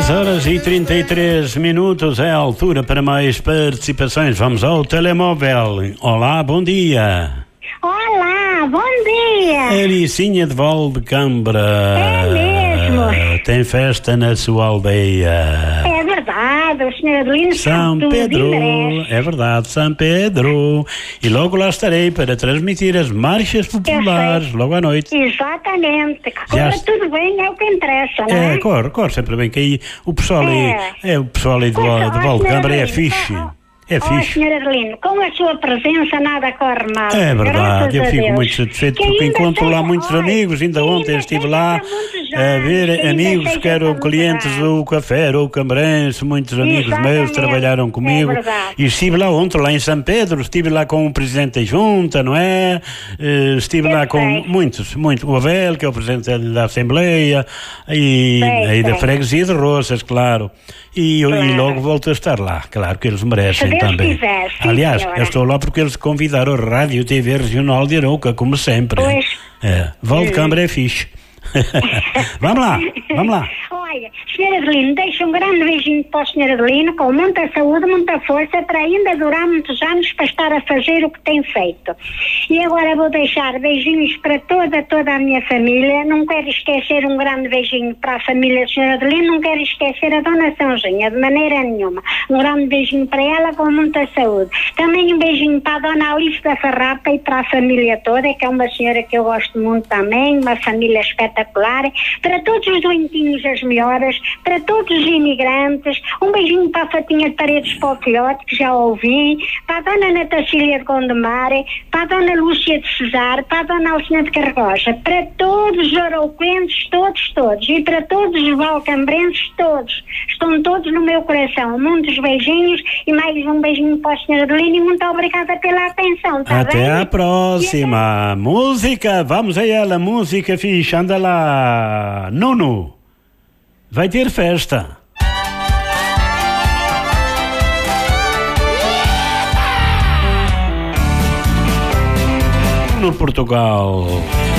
10h33 é a altura para mais participações. Vamos ao telemóvel. Olá, bom dia. Olá, bom dia. Alicinha de Valdecambra. É mesmo. Tem festa na sua aldeia. É verdade, o Sr. Adelino São sabe tudo Pedro, e merece. é verdade, São Pedro. E logo lá estarei para transmitir as marchas populares, logo à noite. Exatamente. Corre tudo bem, é o que interessa, não é? Corre sempre bem, que aí o pessoal o pessoal aí de Valdecambra é fixe. É fixe. Sr. Adelino, com a sua presença nada corre mal. É verdade, eu fico Deus. muito satisfeito porque encontro lá muitos amigos. Ainda ontem estive lá a ver amigos que eram clientes do Café ou Cambrense, muitos amigos meus trabalharam comigo. E estive lá ontem, lá em São Pedro, estive lá com o Presidente da Junta, não é? Estive lá com muitos, o Abel, que é o Presidente da Assembleia, e aí da Freguesia de Roças, claro. E logo volto a estar lá, claro que eles merecem também. Aliás, eu estou lá porque eles convidaram a Rádio TV Regional de Arouca, como sempre. Pois. Valdecambra é fixe. Vamos lá. Olha, Sr. Adelino, deixa um grande beijinho para o Sr. Adelino, com muita saúde, muita força, para ainda durar muitos anos para estar a fazer o que tem feito. E agora vou deixar beijinhos para toda a minha família. Não quero esquecer um grande beijinho para a família do Sr. Adelino, não quero esquecer a Dona Sãozinha, de maneira nenhuma. Um grande beijinho para ela, com muita saúde. Também um beijinho para a Dona Alice da Farrapa e para a família toda, que é uma senhora que eu gosto muito também, uma família espetacular. Para todos os doentinhos das melhoras, para todos os imigrantes, um beijinho para a Fatinha de Paredes para o Filhote, que já ouvi, para a Dona Natacília de Gondomar, para a Dona Lúcia de Cesar, para a Dona Alcina de Cargosa, para todos os arouquenses, todos, e para todos os valcambrenses, todos. Estão todos no meu coração. Muitos beijinhos e mais um beijinho para o Sr. Adelino e muito obrigada pela atenção, tá bem? Até a próxima. Música, vamos a ela, música fixe, anda lá. Nuno, vai ter festa. No Portugal.